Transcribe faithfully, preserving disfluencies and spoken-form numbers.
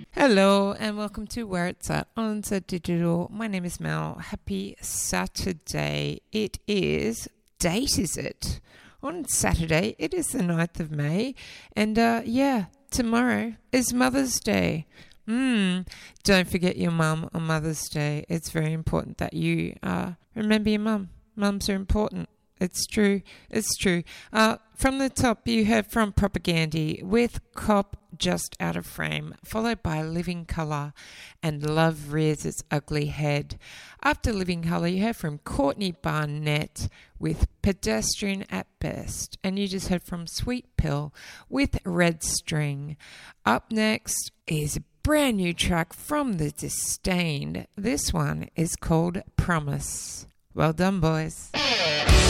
Hello and welcome to Where It's At on Z Digital. My name is Mel. Happy Saturday. It is, date is it? On Saturday, it is the ninth of May. And uh, yeah, tomorrow is Mother's Day. Mm, don't forget your mum on Mother's Day. It's very important that you uh, remember your mum. Mums are important. It's true. It's true. Uh, from the top, you have From Propagandy with Cop Just Out of Frame, followed by Living Colour and Love Rears Its Ugly Head. After Living Colour, you have from Courtney Barnett with Pedestrian at Best. And you just heard from Sweet Pill with Red String. Up next is a brand new track from The Disdained. This one is called Promise. Well done, boys.